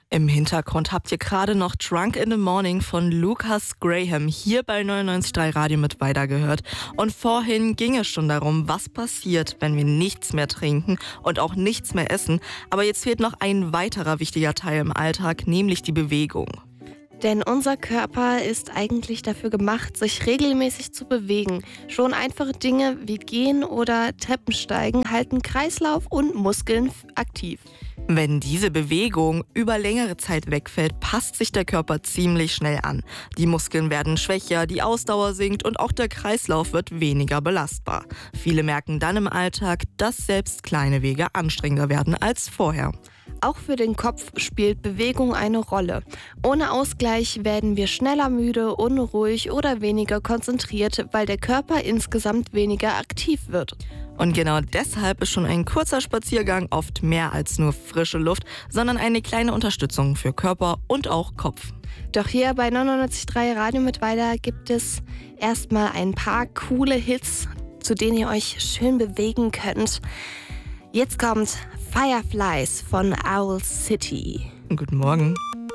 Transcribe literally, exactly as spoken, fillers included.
Im Hintergrund habt ihr gerade noch Drunk in the Morning von Lucas Graham hier bei neunundneunzig Komma drei Radio mit weiter gehört. Und vorhin ging es schon darum, was passiert, wenn wir nichts mehr trinken und auch nichts mehr essen. Aber jetzt fehlt noch ein weiterer wichtiger Teil im Alltag, nämlich die Bewegung. Denn unser Körper ist eigentlich dafür gemacht, sich regelmäßig zu bewegen. Schon einfache Dinge wie Gehen oder Treppensteigen halten Kreislauf und Muskeln aktiv. Wenn diese Bewegung über längere Zeit wegfällt, passt sich der Körper ziemlich schnell an. Die Muskeln werden schwächer, die Ausdauer sinkt und auch der Kreislauf wird weniger belastbar. Viele merken dann im Alltag, dass selbst kleine Wege anstrengender werden als vorher. Auch für den Kopf spielt Bewegung eine Rolle. Ohne Ausgleich werden wir schneller müde, unruhig oder weniger konzentriert, weil der Körper insgesamt weniger aktiv wird. Und genau deshalb ist schon ein kurzer Spaziergang oft mehr als nur frische Luft, sondern eine kleine Unterstützung für Körper und auch Kopf. Doch hier bei neunundneunzig Komma drei Radio mit weiter gibt es erstmal ein paar coole Hits, zu denen ihr euch schön bewegen könnt. Jetzt kommt Fireflies von Owl City. Guten Morgen.